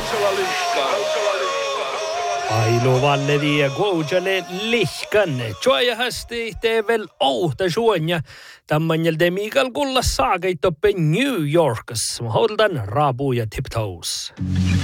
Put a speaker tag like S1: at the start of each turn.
S1: Ailu valledi ja kuujale lihkan. Joja hästi teevel outa suonja. Tämän jälkeen Mikael Kullas saakait toppe New Yorkissa. Holdan Rabu ja Tiptoes.